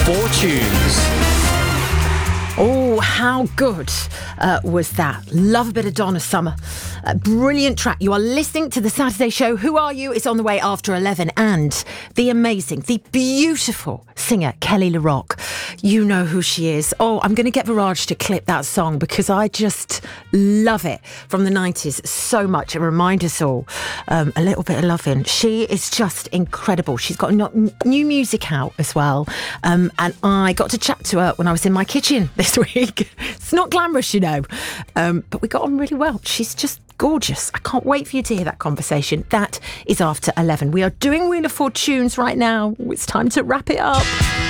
Fortunes. Oh, how good was that? Love a bit of Donna Summer. Brilliant track. You are listening to The Saturday Show. Who Are You? It's on the way after 11. And the amazing, the beautiful singer, Kelly LaRock. You know who she is. Oh, I'm going to get Viraj to clip that song because I just love it from the 90s so much. It reminds us all a little bit of loving. She is just incredible. She's got new music out as well. And I got to chat to her when I was in my kitchen this week. It's not glamorous, you know, but we got on really well. She's just gorgeous. I can't wait for you to hear that conversation. That is after 11. We are doing Wheel of Fortunes right now. It's time to wrap it up.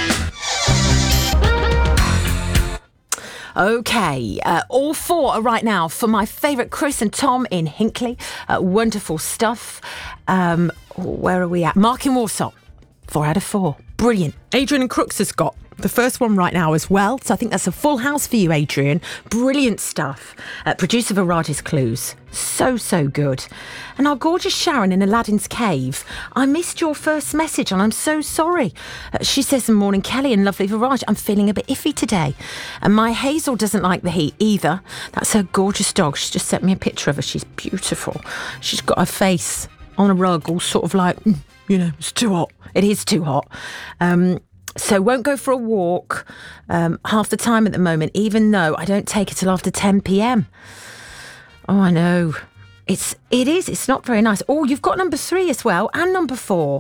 Okay, all four are right now for my favourite Chris and Tom in Hinckley. Wonderful stuff. Where are we at? Mark in Warsaw. 4 out of 4. Brilliant. Adrian and Crooks has got the first one right now as well. So I think that's a full house for you, Adrian. Brilliant stuff. Producer Viraj's clues. So good. And our gorgeous Sharon in Aladdin's Cave. I missed your first message and I'm so sorry. She says, morning Kelly and lovely Viraj. I'm feeling a bit iffy today. And my Hazel doesn't like the heat either. That's her gorgeous dog. She's just sent me a picture of her. She's beautiful. She's got her face on a rug all sort of like, you know, it's too hot. It is too hot. So won't go for a walk half the time at the moment, even though I don't take it till after 10 p.m. Oh, I know. It is. It's not very nice. Oh, you've got number 3 as well and number 4.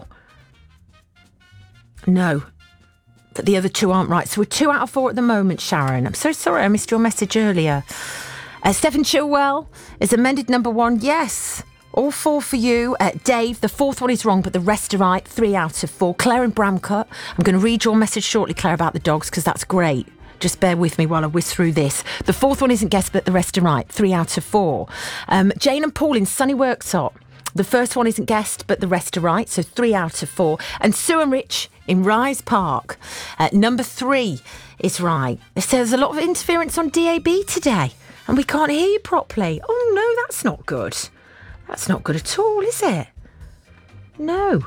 No, but the other 2 aren't right. So we're 2 out of 4 at the moment, Sharon. I'm so sorry I missed your message earlier. Stephen Chilwell is amended number 1. Yes. All 4 for you. Dave, the 4th one is wrong, but the rest are right. 3 out of 4. Claire in Bramcut. I'm going to read your message shortly, Claire, about the dogs, because that's great. Just bear with me while I whiz through this. The 4th one isn't guessed, but the rest are right. 3 out of 4. Jane and Paul in Sunny Worktop. The first one isn't guessed, but the rest are right. So 3 out of 4. And Sue and Rich in Rise Park. Number 3 is right. It says there's a lot of interference on DAB today, and we can't hear you properly. Oh, no, that's not good. That's not good at all, is it? No.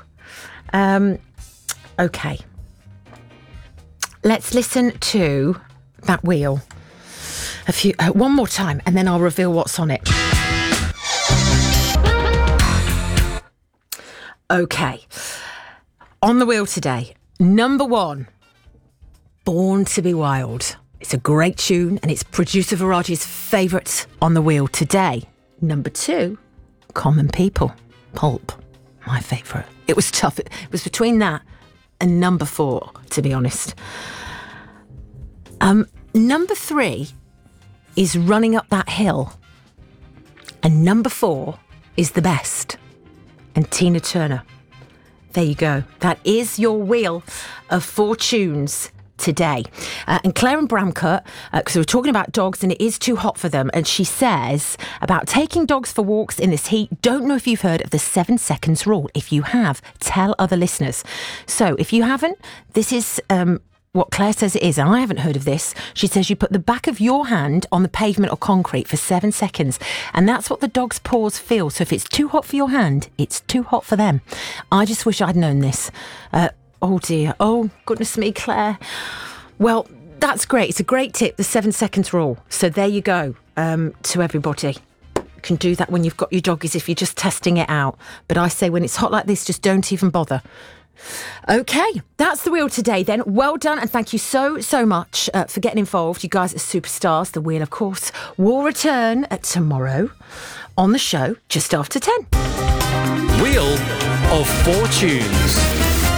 Okay. Let's listen to that wheel one more time, and then I'll reveal what's on it. Okay. On the wheel today, number 1, Born to be Wild. It's a great tune, and it's producer Viraj's favourite on the wheel today. Number 2, Common People, Pulp, my favourite. It was tough. It was between that and number 4, to be honest. Number 3 is Running Up That Hill. And number 4 is The Best and Tina Turner. There you go. That is your wheel of Fortunes today. And Claire and Bramcut, because we were talking about dogs and it is too hot for them, and she says about taking dogs for walks in this heat. Don't know if you've heard of the 7 seconds rule. If you have, tell other listeners. So if you haven't, this is what Claire says it is, and I haven't heard of this. She says you put the back of your hand on the pavement or concrete for 7 seconds, and that's what the dog's paws feel. So if it's too hot for your hand, it's too hot for them. I just wish I'd known this. Oh dear. Oh, goodness me, Claire. Well, that's great. It's a great tip, the 7 seconds rule. So there you go, to everybody. You can do that when you've got your doggies if you're just testing it out. But I say when it's hot like this, just don't even bother. Okay, that's the wheel today then. Well done, and thank you so much for getting involved. You guys are superstars. The wheel, of course, will return tomorrow on the show just after 10. Wheel of Fortunes.